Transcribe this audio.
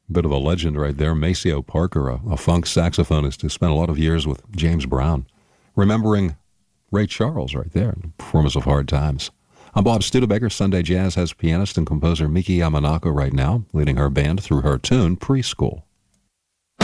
Bit of a legend right there. Maceo Parker, a funk saxophonist who spent a lot of years with James Brown. Remembering Ray Charles right there, Performance of Hard Times. I'm Bob Studebaker. Sunday Jazz has pianist and composer Miki Yamanaka right now, leading her band through her tune, Preschool.